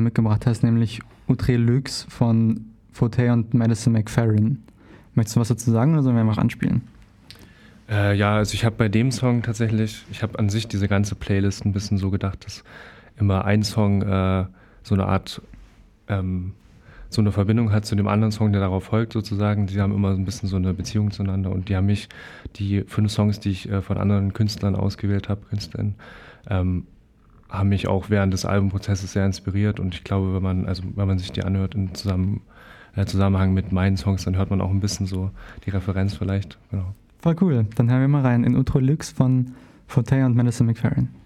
mitgebracht hast, nämlich Outre Luxe von Fauteuil und Madison McFerrin. Möchtest du was dazu sagen oder sollen wir einfach anspielen? Ja, also ich habe bei dem Song tatsächlich, ich habe an sich diese ganze Playlist ein bisschen so gedacht, dass immer ein Song so eine Art, so eine Verbindung hat zu dem anderen Song, der darauf folgt sozusagen. Die haben immer so ein bisschen so eine Beziehung zueinander und die 5 Songs, die ich von anderen Künstlern ausgewählt habe, Künstlerinnen, haben mich auch während des Albumprozesses sehr inspiriert und ich glaube, wenn man sich die anhört im Zusammenhang mit meinen Songs, dann hört man auch ein bisschen so die Referenz vielleicht, genau. Voll cool. Dann hören wir mal rein in Outre Luxe von Fauteuil und Madison McFerrin.